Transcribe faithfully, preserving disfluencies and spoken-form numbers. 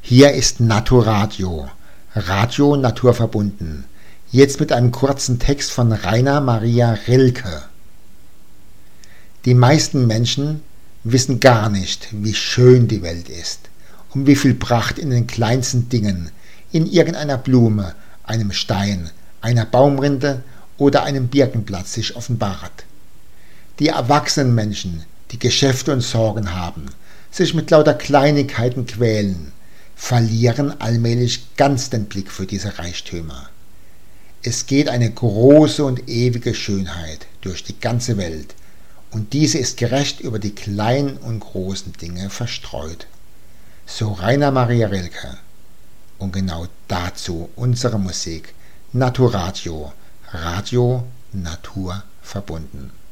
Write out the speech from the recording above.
Hier ist Naturadio, Radio naturverbunden. Jetzt mit einem kurzen Text von Rainer Maria Rilke. Die meisten Menschen wissen gar nicht, wie schön die Welt ist und wie viel Pracht in den kleinsten Dingen, in irgendeiner Blume, einem Stein, einer Baumrinde oder einem Birkenblatt sich offenbart. Die erwachsenen Menschen, die Geschäfte und Sorgen haben, sich mit lauter Kleinigkeiten quälen, verlieren allmählich ganz den Blick für diese Reichtümer. Es geht eine große und ewige Schönheit durch die ganze Welt, und diese ist gerecht über die kleinen und großen Dinge verstreut. So Rainer Maria Rilke. Und genau dazu unsere Musik. Naturadio, Radio Natur verbunden.